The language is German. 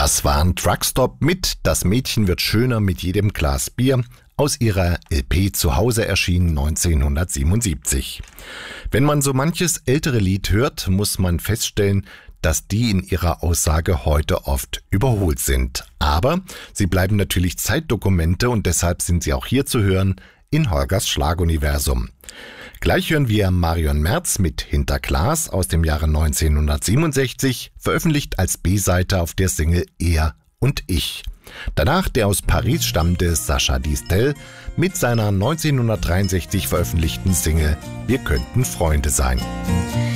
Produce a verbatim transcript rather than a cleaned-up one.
Das waren Truckstop mit Das Mädchen wird schöner mit jedem Glas Bier aus ihrer L P Zuhause erschienen neunzehnhundertsiebenundsiebzig. Wenn man so manches ältere Lied hört, muss man feststellen, dass die in ihrer Aussage heute oft überholt sind. Aber sie bleiben natürlich Zeitdokumente und deshalb sind sie auch hier zu hören in Holgers Schlaguniversum. Gleich hören wir Marion Merz mit Hinter Glas aus dem Jahre neunzehnhundertsiebenundsechzig, veröffentlicht als B-Seite auf der Single Er und Ich. Danach der aus Paris stammende Sacha Distel mit seiner neunzehnhundertdreiundsechzig veröffentlichten Single Wir könnten Freunde sein.